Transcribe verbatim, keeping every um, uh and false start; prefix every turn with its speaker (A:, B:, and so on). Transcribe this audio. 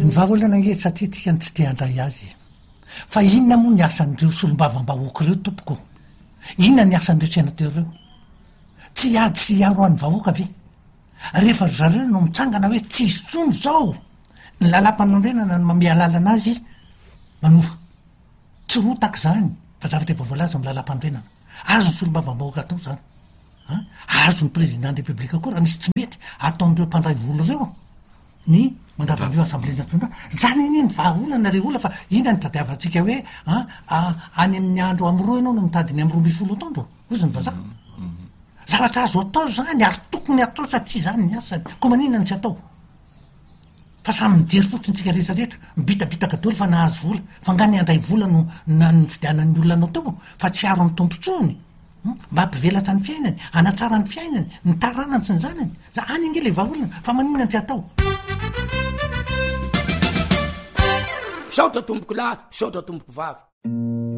A: ny vahaolana nge satria tsika ny tsy te handray azy fa inona moa ny asan'ireo solombavam-bahoaka ireo tompoko inona ny asan'ireo tsy hainatereo tsy ady sy iaro an'ny vahoaka ve rehefa zareo no mitsangana hoe tsy isony zao ny lalam-panondrenana no mame alalana azy manova tsy ro tak zany fa zavatra efa voalaza amy lalam-panondrenana azo ny solombavam-bahoaka atao zany azo ny président de république koa raha misy tsy mety ataon'ireo mpandray volo reo ny mandravandreo assemblée nationale zany iny ny vahaolana re ola fa ina ny tadiavantsika hoe any amin'ny andro amroa ianao no mitadiny amroa misy olo ataondro ozy ny vazaha zavatra azo atao zany ary tokony atao satria zany ny asany koa maninona ny tsy atao fa samy mijery fotsiny tsika rehetrarehetra mibitabitaka dolo fa nahazo vola fa nga ny andray vola no na ny fidianan'ny olonanao tao fa tsy aro ny tompontsony mba ampivelatra ny fiainany anatsara ny fiainany ny taranany sy ny zanany za any ange le vahaolana fa maninona ny tsy atao
B: saotra tomboko lahy saotra tomboko vavy